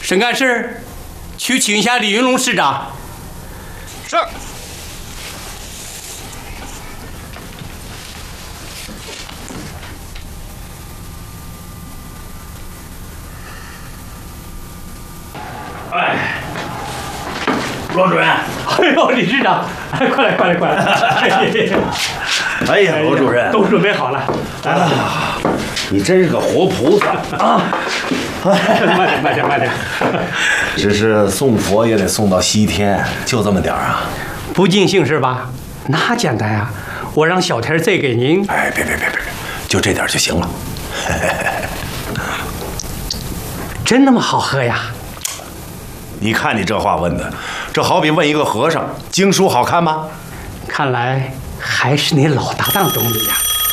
省干事，去请一下李云龙市长。 是。 哎，罗主任， 哎呦，李市长，快来，快来，快来！ 哎呀，罗主任， 都准备好了，来了。 你真是个活菩萨啊！ 慢点，慢点，慢点。 只是送佛也得送到西天，就这么点儿啊？ 不尽兴是吧？那简单啊！我让小田再给您。 哎，别，就这点就行了。 真那么好喝呀？ 你看你这话问的，这好比问一个和尚经书好看吗？ 看来还是你老搭档懂你呀。